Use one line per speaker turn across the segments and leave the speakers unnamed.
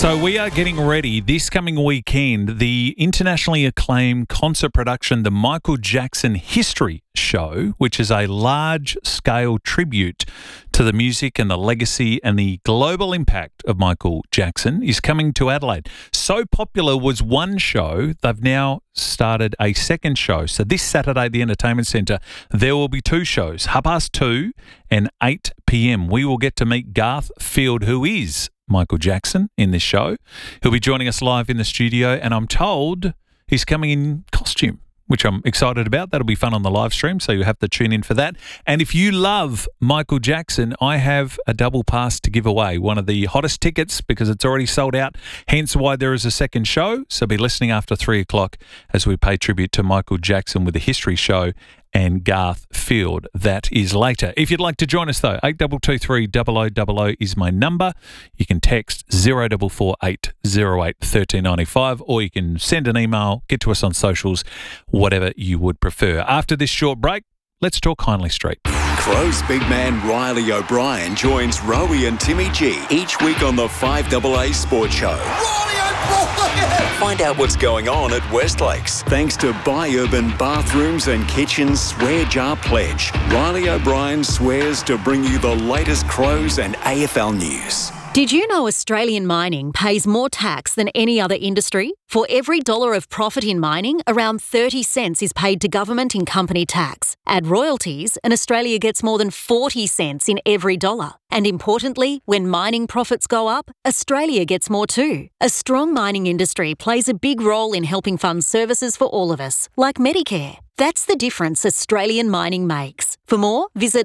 So we are getting ready this coming weekend, the internationally acclaimed concert production, the Michael Jackson History Show, which is a large-scale tribute to the music and the legacy and the global impact of Michael Jackson, is coming to Adelaide. So popular was one show, they've now started a second show. So this Saturday at the Entertainment Centre, there will be two shows, 2:30 and 8 p.m. We will get to meet Garth Field, who is Michael Jackson, in this show. He'll be joining us live in the studio, and I'm told he's coming in costume, which I'm excited about. That'll be fun on the live stream, so you'll have to tune in for that. And if you love Michael Jackson, I have a double pass to give away, one of the hottest tickets because it's already sold out, hence why there is a second show. So be listening after 3 o'clock as we pay tribute to Michael Jackson with the History Show and Garth Field. That is later. If you'd like to join us, though, 8223 0000 is my number. You can text 0448 08 1395, or you can send an email, get to us on socials, whatever you would prefer. After this short break, let's talk Hindley Street.
Crows big man Riley O'Brien joins Rowie and Timmy G each week on the 5AA Sports Show.
Riley O'Brien!
Find out what's going on at Westlakes. Thanks to Buy Urban Bathrooms and Kitchens Swear Jar Pledge, Riley O'Brien swears to bring you the latest Crows and AFL news.
Did you know Australian mining pays more tax than any other industry? For every dollar of profit in mining, around 30 cents is paid to government in company tax. Add royalties, and Australia gets more than 40 cents in every dollar. And importantly, when mining profits go up, Australia gets more too. A strong mining industry plays a big role in helping fund services for all of us, like Medicare. That's the difference Australian mining makes. For more, visit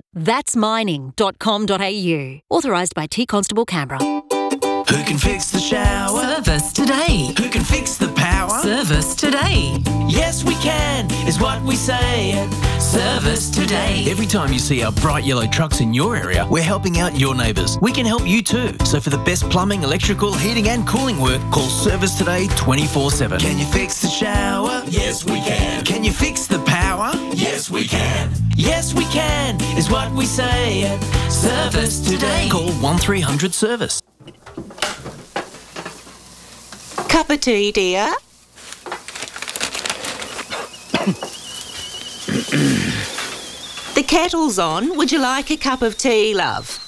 thatsmining.com.au. Authorised by T Constable Canberra.
Who can fix the shower?
Service today.
Who can fix the power?
Service today.
Yes, we can, is what we say at Service Today. Every time you see our bright yellow trucks in your area, we're helping out your neighbours. We can help you too. So for the best plumbing, electrical, heating and cooling work, call Service Today 24/7. Can you fix the shower? Yes, we can. Can you fix the power? Yes, we can. Yes, we can, is what we say at Service Today. Call 1300 Service.
Cup of tea, dear? The kettle's on. Would you like a cup of tea, love?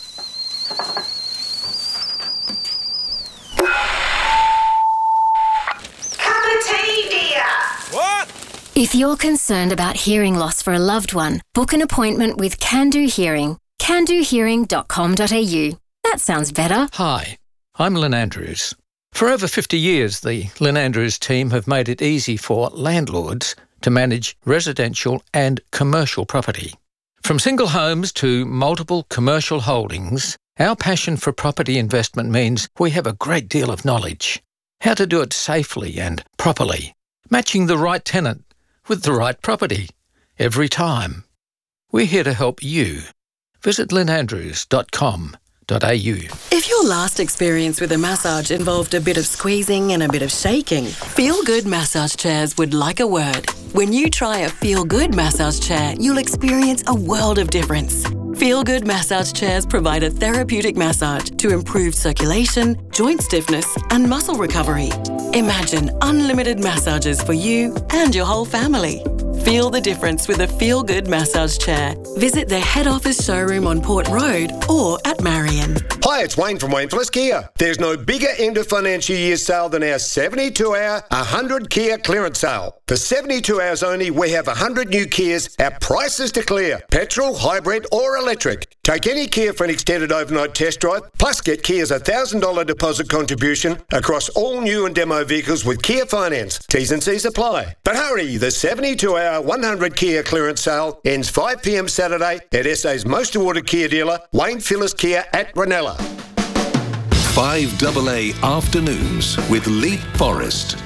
Cup of tea, dear.
What?
If you're concerned about hearing loss for a loved one, book an appointment with Can Do Hearing, candohearing.com.au. That sounds better.
Hi, I'm Lynn Andrews. For over 50 years, the Lynn Andrews team have made it easy for landlords to manage residential and commercial property. From single homes to multiple commercial holdings, our passion for property investment means we have a great deal of knowledge. How to do it safely and properly, matching the right tenant with the right property every time. We're here to help you. Visit lynandrews.com.au.
If your last experience with a massage involved a bit of squeezing and a bit of shaking, Feel Good Massage Chairs would like a word. When you try a Feel Good massage chair, you'll experience a world of difference. Feel Good Massage Chairs provide a therapeutic massage to improve circulation, joint stiffness and muscle recovery. Imagine unlimited massages for you and your whole family. Feel the difference with a Feel Good massage chair. Visit their head office showroom on Port Road or at Marion.
Hi, it's Wayne from Wayne Phillips Kia. There's no bigger end of financial year sale than our 72-hour 100 Kia clearance sale. For 72 hours only, we have 100 new Kias at prices to clear. Petrol, hybrid or electric. Take any Kia for an extended overnight test drive, plus get Kia's $1,000 deposit contribution across all new and demo vehicles with Kia Finance. T's and C's apply. But hurry, the 72-hour 100 Kia clearance sale ends 5 p.m. Saturday at SA's most awarded Kia dealer, Wayne Phillips Kia at Ranella.
5AA Afternoons with Leap Forest.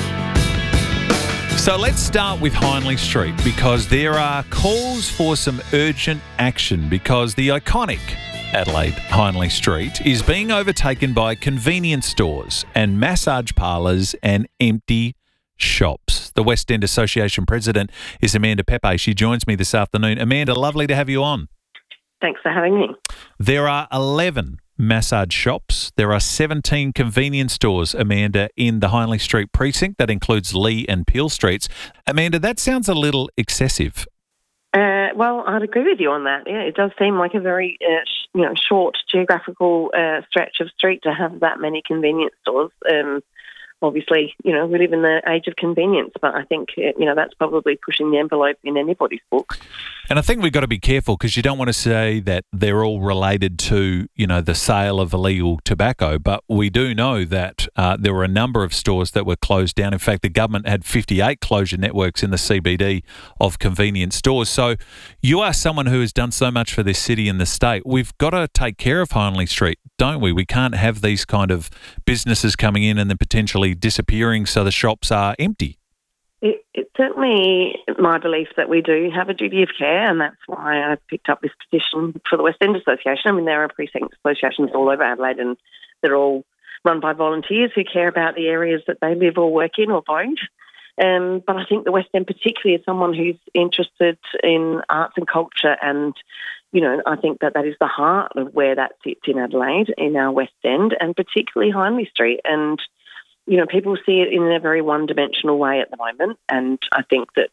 So let's start with Hindley Street because there are calls for some urgent action because the iconic Adelaide Hindley Street is being overtaken by convenience stores and massage parlours and empty shops. The West End Association President is Amanda Pepe. She joins me this afternoon. Amanda, lovely to have you on.
Thanks for having me.
There are 11 massage shops. There are 17 convenience stores, Amanda, in the Hindley Street precinct. That includes Lee and Peel Streets. Amanda, that sounds a little excessive.
Well, I'd agree with you on that. Yeah, it does seem like a very short geographical stretch of street to have that many convenience stores. Obviously, we live in the age of convenience, but I think, that's probably pushing the envelope in anybody's book.
And I think we've got to be careful because you don't want to say that they're all related to, the sale of illegal tobacco, but we do know that there were a number of stores that were closed down. In fact, the government had 58 closure networks in the CBD of convenience stores. So you are someone who has done so much for this city and the state. We've got to take care of Hindley Street, don't we? We can't have these kind of businesses coming in and then potentially disappearing so the shops are empty.
It's certainly my belief that we do have a duty of care, and that's why I picked up this petition for the West End Association. I mean, there are precinct associations all over Adelaide, and they're all run by volunteers who care about the areas that they live or work in or both. But I think the West End particularly is someone who's interested in arts and culture, and I think that is the heart of where that sits in Adelaide, in our West End, and particularly Hindley Street. And people see it in a very one-dimensional way at the moment, and I think that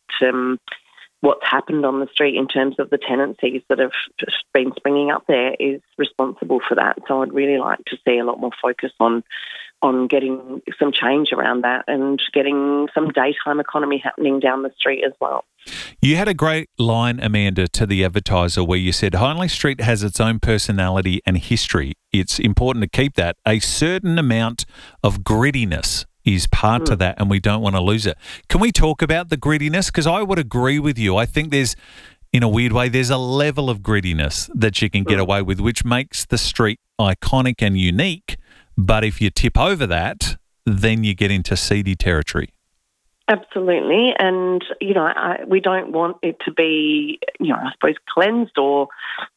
what's happened on the street in terms of the tenancies that have been springing up there is responsible for that. So I'd really like to see a lot more focus on getting some change around that and getting some daytime economy happening down the street as well.
You had a great line, Amanda, to the Advertiser where you said Hindley Street has its own personality and history. It's important to keep that. A certain amount of grittiness is part to that, and we don't want to lose it. Can we talk about the grittiness? Because I would agree with you. I think in a weird way, there's a level of grittiness that you can get away with, which makes the street iconic and unique. But if you tip over that, then you get into seedy territory.
Absolutely. And, we don't want it to be, I suppose, cleansed or,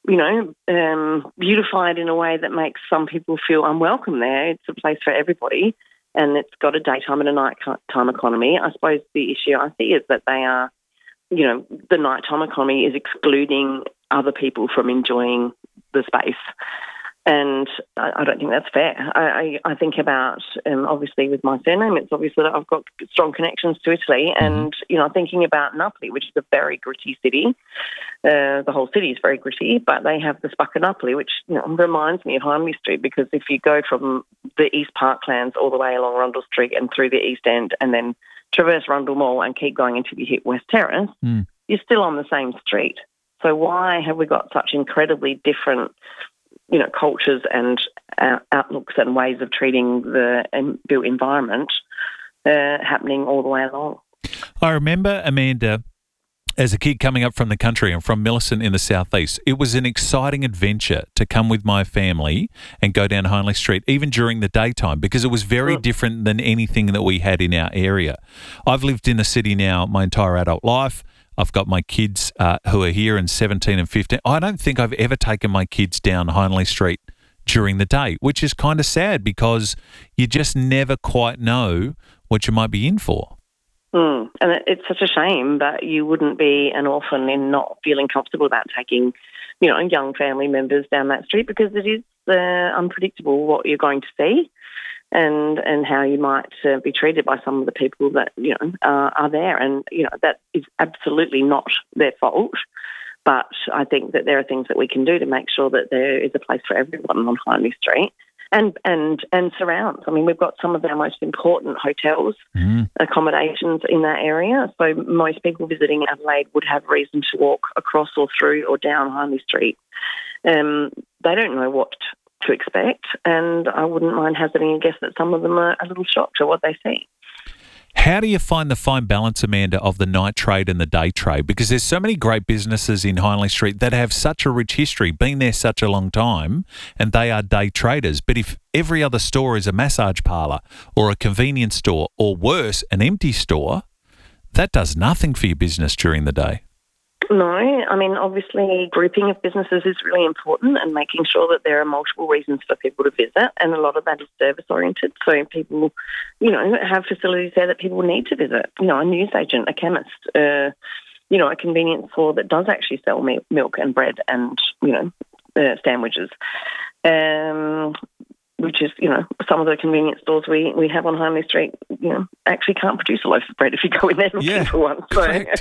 beautified in a way that makes some people feel unwelcome there. It's a place for everybody, and it's got a daytime and a nighttime economy. I suppose the issue I see is that they are, the nighttime economy is excluding other people from enjoying the space. And I don't think that's fair. I think about, obviously with my surname, it's obvious that I've got strong connections to Italy. And, thinking about Napoli, which is a very gritty city. The whole city is very gritty, but they have the Spacca Napoli, which reminds me of Hindley Street, because if you go from the East Parklands all the way along Rundle Street and through the East End and then traverse Rundle Mall and keep going until you hit West Terrace, you're still on the same street. So why have we got such incredibly different cultures and outlooks and ways of treating the built environment happening all the way along?
I remember, Amanda, as a kid coming up from the country and from Millicent in the southeast, it was an exciting adventure to come with my family and go down Hindley Street, even during the daytime, because it was very different than anything that we had in our area. I've lived in the city now my entire adult life. I've got my kids who are here in 17 and 15. I don't think I've ever taken my kids down Hindley Street during the day, which is kind of sad because you just never quite know what you might be in for.
And it's such a shame that you wouldn't be an orphan in not feeling comfortable about taking, young family members down that street, because it is unpredictable what you're going to see and how you might be treated by some of the people that, are there. And, that is absolutely not their fault. But I think that there are things that we can do to make sure that there is a place for everyone on Hindley Street and surrounds. I mean, we've got some of our most important hotels, accommodations in that area. So most people visiting Adelaide would have reason to walk across or through or down Hindley Street. They don't know what to expect, and I wouldn't mind hazarding a guess that some of them are a little shocked at what they see.
How do you find the fine balance, Amanda, of the night trade and the day trade? Because there's so many great businesses in Hindley Street that have such a rich history, been there such a long time, and they are day traders. But if every other store is a massage parlour or a convenience store, or worse, an empty store, that does nothing for your business during the day.
No, I mean, obviously grouping of businesses is really important, and making sure that there are multiple reasons for people to visit, and a lot of that is service-oriented. So people, have facilities there that people need to visit. A newsagent, a chemist, a convenience store that does actually sell milk and bread and, sandwiches. which is, some of the convenience stores we have on Hindley Street, actually can't produce a loaf of bread if you go in there looking for one. So,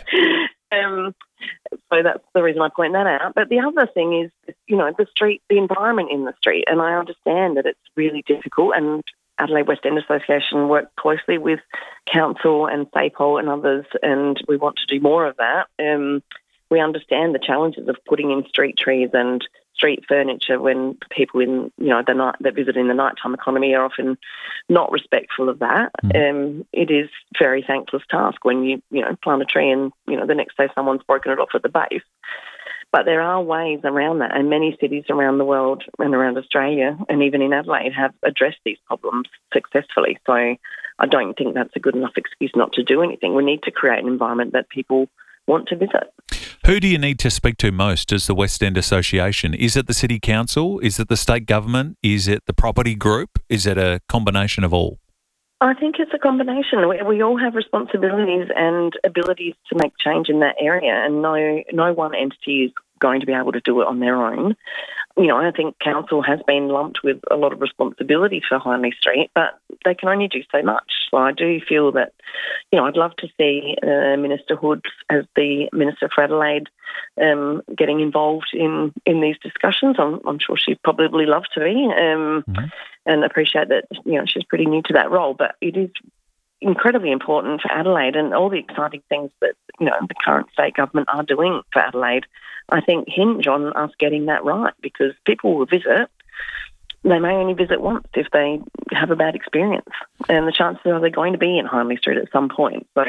so that's the reason I point that out. But the other thing is, the environment in the street, and I understand that it's really difficult, and Adelaide West End Association work closely with council and SAPOL and others, and we want to do more of that. We understand the challenges of putting in street trees and street furniture when people in the night that visit in the nighttime economy are often not respectful of that. It is a very thankless task when you plant a tree and the next day someone's broken it off at the base. But there are ways around that, and many cities around the world and around Australia and even in Adelaide have addressed these problems successfully. So I don't think that's a good enough excuse not to do anything. We need to create an environment that people want to visit.
Who do you need to speak to most as the West End Association? Is it the City Council? Is it the state government? Is it the property group? Is it a combination of all?
I think it's a combination. We all have responsibilities and abilities to make change in that area, and no one entity is going to be able to do it on their own. I think council has been lumped with a lot of responsibility for Hindley Street, but they can only do so much. So I do feel that, I'd love to see Minister Hood as the Minister for Adelaide getting involved in these discussions. I'm sure she'd probably love to be and appreciate that, she's pretty new to that role, but it is incredibly important for Adelaide, and all the exciting things that, the current state government are doing for Adelaide, I think hinge on us getting that right, because people will visit. They may only visit once if they have a bad experience, and the chances are they're going to be in Hindley Street at some point. So,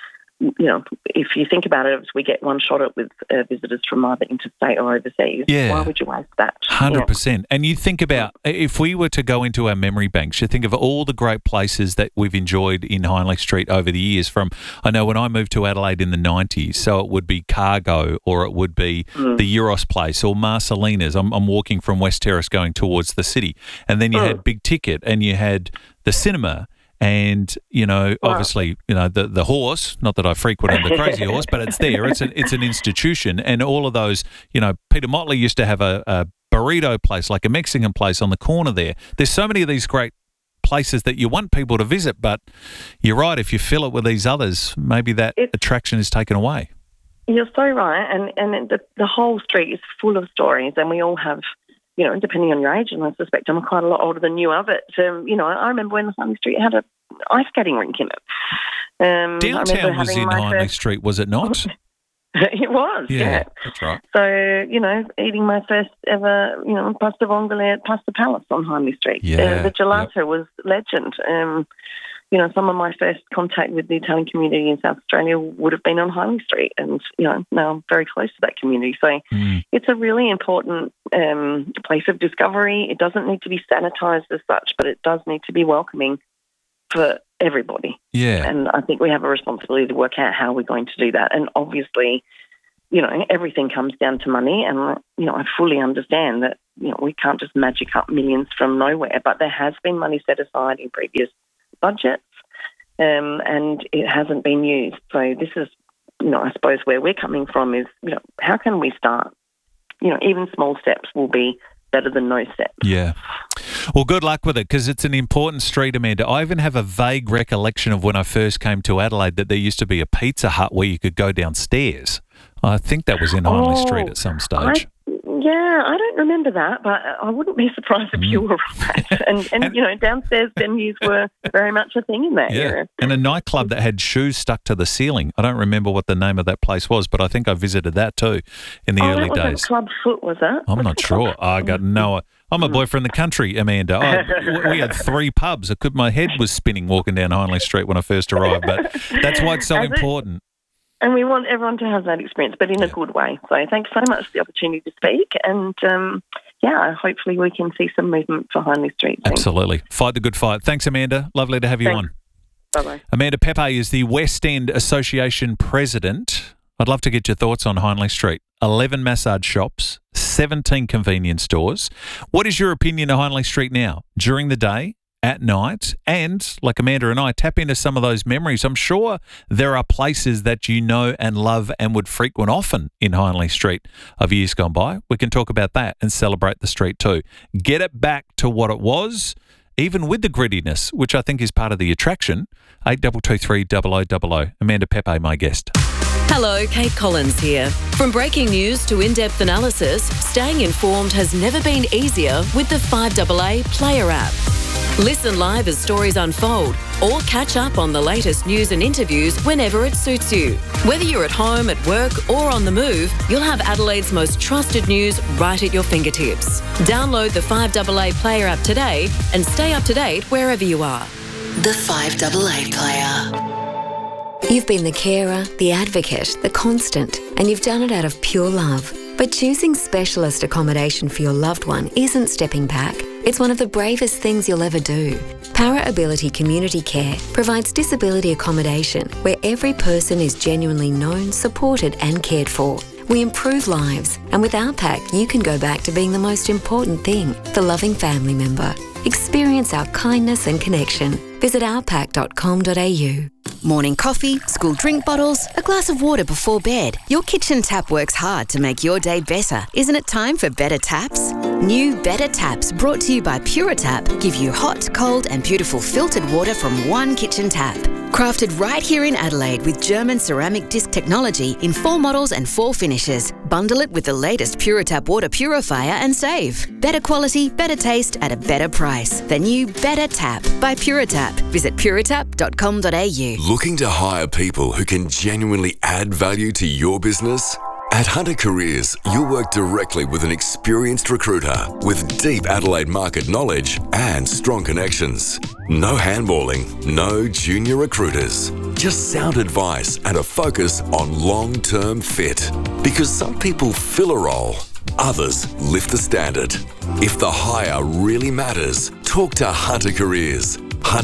if you think about it, we get one shot at with visitors from either interstate or overseas.
Yeah.
Why would you waste that?
100%. And you think about, if we were to go into our memory banks, you think of all the great places that we've enjoyed in Hindley Street over the years. I know when I moved to Adelaide in the 90s, so it would be Cargo, or it would be the Euros place, or Marcelina's. I'm walking from West Terrace going towards the city. And then you had Big Ticket, and you had the cinema, and, obviously, the horse, not that I frequented the Crazy Horse, but it's there. It's an institution. And all of those, Peter Motley used to have a burrito place, like a Mexican place on the corner there. There's so many of these great places that you want people to visit, but you're right, if you fill it with these others, maybe that attraction is taken away.
You're so right. And the whole street is full of stories, and we all have, depending on your age, and I suspect I'm quite a lot older than you are, but, I remember when Hindley Street had an ice skating rink in it.
Downtown was in Hindley Street, was it not?
It was, yeah.
That's right.
So, eating my first ever, pasta vongole at Pasta Palace on Hindley Street.
Yeah.
The gelato was legend. Some of my first contact with the Italian community in South Australia would have been on Hindley Street, and, now I'm very close to that community. So it's a really important place of discovery. It doesn't need to be sanitised as such, but it does need to be welcoming for everybody.
Yeah.
And I think we have a responsibility to work out how we're going to do that. And obviously, everything comes down to money, and, I fully understand that, we can't just magic up millions from nowhere, but there has been money set aside in previous budgets, and it hasn't been used. So this is, I suppose where we're coming from is, how can we start? Even small steps will be better than no steps.
Yeah. Well, good luck with it, because it's an important street, Amanda. I even have a vague recollection of when I first came to Adelaide that there used to be a Pizza Hut where you could go downstairs. I think that was in Hindley Street at some stage.
I don't remember that, but I wouldn't be surprised if you were right. And downstairs venues were very much a thing in that era.
And a nightclub that had shoes stuck to the ceiling. I don't remember what the name of that place was, but I think I visited that too in the early days.
Wasn't Club Foot, was it?
I'm not sure. I got no. I'm a boy from the country, Amanda. We had 3 pubs. My head was spinning walking down Hindley Street when I first arrived, but that's why it's so important.
And we want everyone to have that experience, but in a good way. So thanks so much for the opportunity to speak. And, hopefully we can see some movement for Hindley Street.
Absolutely. Fight the good fight. Thanks, Amanda. Lovely to have you on.
Bye-bye.
Amanda Pepe is the West End Association President. I'd love to get your thoughts on Hindley Street. 11 massage shops, 17 convenience stores. What is your opinion of Hindley Street now? During the day, at night and, like Amanda and I, tap into some of those memories. I'm sure there are places that you know and love and would frequent often in Hindley Street of years gone by. We can talk about that and celebrate the street too. Get it back to what it was, even with the grittiness, which I think is part of the attraction. 8223 0000. Amanda Pepe, my guest.
Hello, Kate Collins here. From breaking news to in-depth analysis, staying informed has never been easier with the 5AA Player app. Listen live as stories unfold or catch up on the latest news and interviews whenever it suits you. Whether you're at home, at work or on the move, you'll have Adelaide's most trusted news right at your fingertips. Download the 5AA Player app today and stay up to date wherever you are.
The 5AA Player.
You've been the carer, the advocate, the constant, and you've done it out of pure love. But choosing specialist accommodation for your loved one isn't stepping back. It's one of the bravest things you'll ever do. Para Ability Community Care provides disability accommodation where every person is genuinely known, supported and cared for. We improve lives, and with our pack, you can go back to being the most important thing, the loving family member. Experience our kindness and connection. Visit ourpack.com.au.
Morning coffee, school drink bottles, a glass of water before bed. Your kitchen tap works hard to make your day better. Isn't it time for better taps? New Better Taps, brought to you by Puritap, give you hot, cold and beautiful filtered water from one kitchen tap. Crafted right here in Adelaide with German ceramic disc technology in 4 models and 4 finishes. Bundle it with the latest Puritap water purifier and save. Better quality, better taste at a better price. The new Better Tap by Puritap. Visit puritap.com.au.
Looking to hire people who can genuinely add value to your business? At Hunter Careers, you'll work directly with an experienced recruiter with deep Adelaide market knowledge and strong connections. No handballing, no junior recruiters. Just sound advice and a focus on long-term fit. Because some people fill a role, others lift the standard. If the hire really matters, talk to Hunter Careers.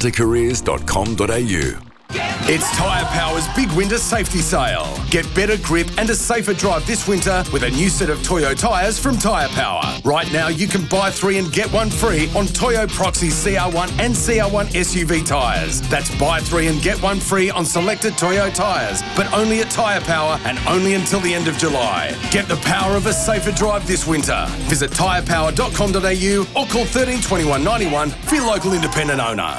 huntercareers.com.au.
It's Tyre Power's big winter safety sale. Get better grip and a safer drive this winter with a new set of Toyo tyres from Tyre Power. Right now, you can buy 3 and get 1 free on Toyo Proxy CR1 and CR1 SUV tyres. That's buy 3 and get 1 free on selected Toyo tyres, but only at Tyre Power and only until the end of July. Get the power of a safer drive this winter. Visit tyrepower.com.au or call 13 21 91 for your local independent owner.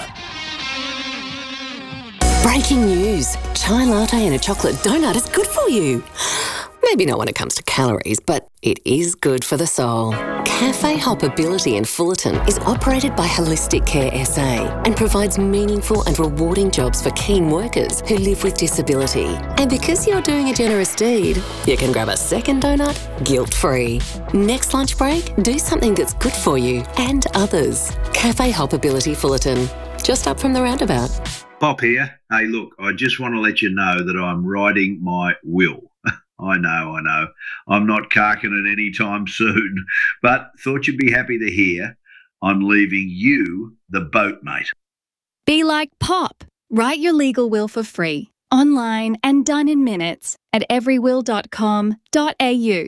Breaking news. Chai latte and a chocolate donut is good for you. Maybe not when it comes to calories, but it is good for the soul. Cafe Hoppability in Fullerton is operated by Holistic Care SA and provides meaningful and rewarding jobs for keen workers who live with disability. And because you're doing a generous deed, you can grab a second donut guilt-free. Next lunch break, do something that's good for you and others. Cafe Hoppability Fullerton, just up from the roundabout.
Pop here. Hey, look, I just want to let you know that I'm writing my will. I know. I'm not carking it anytime soon, but thought you'd be happy to hear I'm leaving you the boat, mate.
Be like Pop. Write your legal will for free, online and done in minutes at everywill.com.au.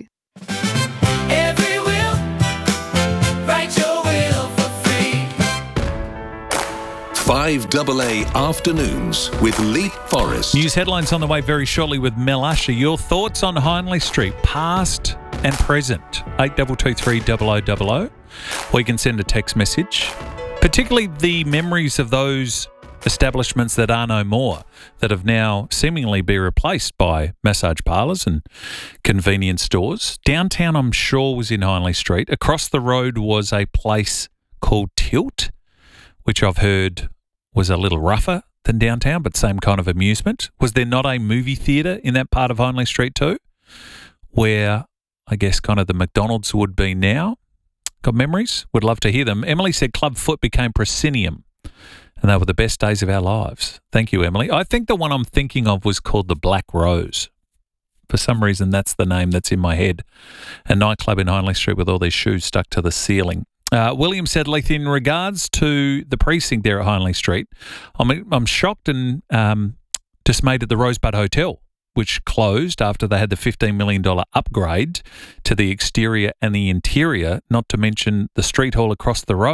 5AA Afternoons with Leap Forest.
News headlines on the way very shortly with Mel Usher. Your thoughts on Hindley Street, past and present. 8223 0000. Or you can send a text message, particularly the memories of those establishments that are no more, that have now seemingly been replaced by massage parlours and convenience stores. Downtown, I'm sure, was in Hindley Street. Across the road was a place called Tilt, which I've heard was a little rougher than downtown, but same kind of amusement. Was there not a movie theatre in that part of Hindley Street too, where I guess kind of the McDonald's would be now? Got memories? Would love to hear them. Emily said Club Foot became Proscenium, and they were the best days of our lives. Thank you, Emily. I think the one I'm thinking of was called the Black Rose. For some reason, that's the name that's in my head. A nightclub in Hindley Street with all these shoes stuck to the ceiling. William said, Leith, in regards to the precinct there at Hindley Street, I'm shocked and dismayed at the Rosebud Hotel, which closed after they had the $15 million upgrade to the exterior and the interior, not to mention the street hall across the road.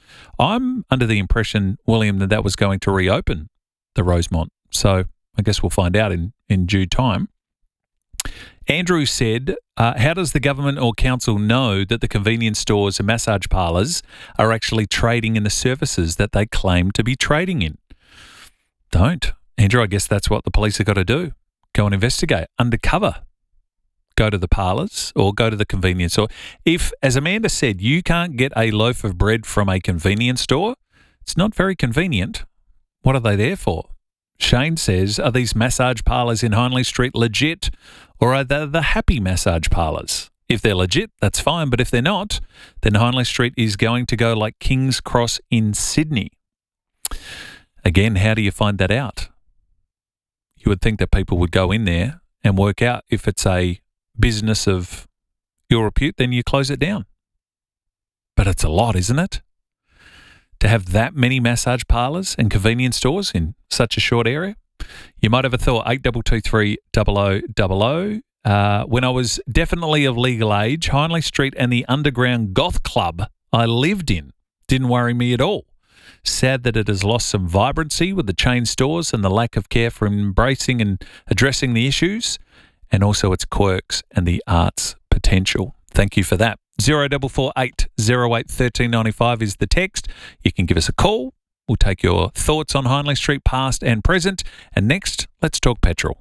I'm under the impression, William, that was going to reopen the Rosemont. So I guess we'll find out in due time. Andrew said, how does the government or council know that the convenience stores and massage parlours are actually trading in the services that they claim to be trading in? Don't. Andrew, I guess that's what the police have got to do. Go and investigate. Undercover. Go to the parlours or go to the convenience store. If, as Amanda said, you can't get a loaf of bread from a convenience store, it's not very convenient. What are they there for? Shane says, are these massage parlours in Hindley Street legit, or are they the happy massage parlours? If they're legit, that's fine, but if they're not, then Hindley Street is going to go like King's Cross in Sydney. Again, how do you find that out? You would think that people would go in there and work out if it's a business of your repute, then you close it down. But it's a lot, isn't it? To have that many massage parlours and convenience stores in such a short area? You might have a thought, 8223 0000. When I was definitely of legal age, Hindley Street and the underground goth club I lived in didn't worry me at all. Sad that it has lost some vibrancy with the chain stores and the lack of care for embracing and addressing the issues, and also its quirks and the arts potential. Thank you for that. 0448 08 1395 is the text. You can give us a call. We'll take your thoughts on Hindley Street, past and present. And next, let's talk petrol.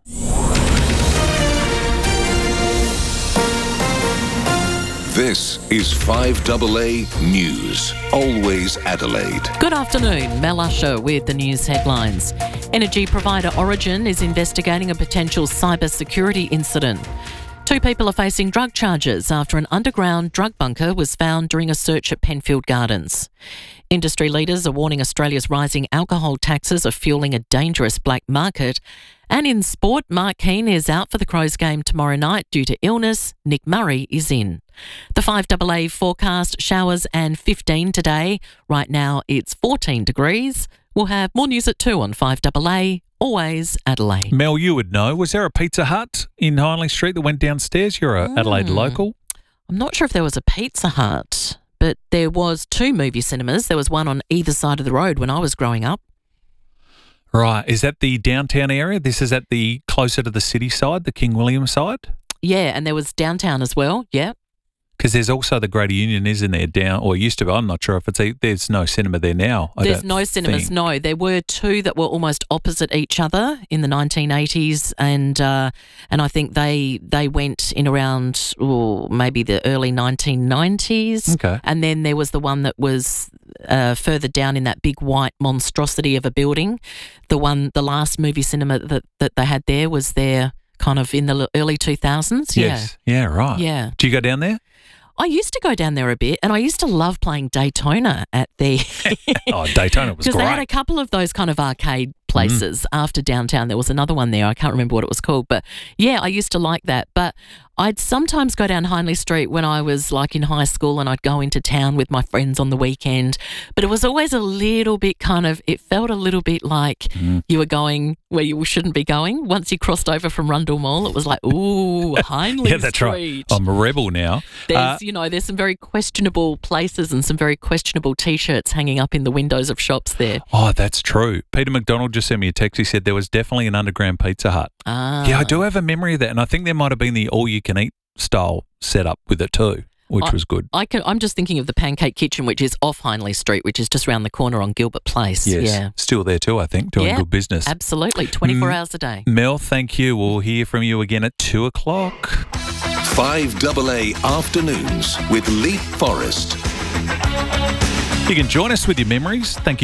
This is 5AA News, always Adelaide.
Good afternoon, Mel Usher with the news headlines. Energy provider Origin is investigating a potential cybersecurity incident. 2 people are facing drug charges after an underground drug bunker was found during a search at Penfield Gardens. Industry leaders are warning Australia's rising alcohol taxes are fueling a dangerous black market. And in sport, Mark Keane is out for the Crows game tomorrow night due to illness. Nick Murray is in. The 5AA forecast, showers and 15 today. Right now it's 14 degrees. We'll have more news at 2 on 5AA. Always Adelaide.
Mel, you would know. Was there a Pizza Hut in Hindley Street that went downstairs? You're a Adelaide local.
I'm not sure if there was a Pizza Hut, but there was 2 movie cinemas. There was one on either side of the road when I was growing up.
Right. Is that the downtown area? This is at the closer to the city side, the King William side?
Yeah, and there was downtown as well. Yeah.
Because there's also the Greater Union, isn't there, down, or used to be. I'm not sure if there's no cinema there now.
There's no cinemas, no. There were 2 that were almost opposite each other in the 1980s, and I think they went in around maybe the early 1990s.
Okay.
And then there was the one that was further down in that big white monstrosity of a building. The last movie cinema that they had there was there kind of in the early 2000s.
Yes. Yeah, right.
Yeah.
Do you go down there?
I used to go down there a bit, and I used to love playing Daytona at the...
Oh, Daytona was great.
Because they had a couple of those kind of arcade places after downtown. There was another one there. I can't remember what it was called. But, yeah, I used to like that. But I'd sometimes go down Hindley Street when I was, like, in high school, and I'd go into town with my friends on the weekend. But it was always a little bit kind of... It felt a little bit like you were going where you shouldn't be going. Once you crossed over from Rundle Mall, it was like, ooh, Hindley Street.
Yeah, that's right. I'm a rebel now.
There's some very questionable places and some very questionable T-shirts hanging up in the windows of shops there.
Oh, that's true. Peter McDonald just sent me a text. He said there was definitely an underground Pizza Hut. Yeah, I do have a memory of that, and I think there might have been the all-you-can-eat style setup with it too, which was good.
I'm just thinking of the Pancake Kitchen, which is off Hindley Street, which is just around the corner on Gilbert Place.
Yes,
yeah.
Still there too, I think, doing good business.
Absolutely, 24 hours a day.
Mel, thank you. We'll hear from you again at 2 o'clock.
5AA Afternoons with Leap Forest.
You can join us with your memories. Thank you